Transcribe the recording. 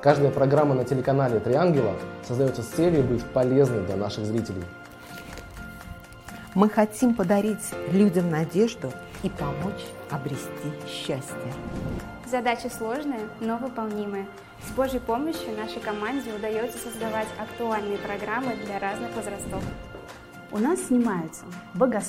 Каждая программа на телеканале «Три ангела» создается с целью быть полезной для наших зрителей. Мы хотим подарить людям надежду и помочь обрести счастье. Задача сложная, но выполнимая. С Божьей помощью нашей команде удается создавать актуальные программы для разных возрастов. У нас снимаются богословы,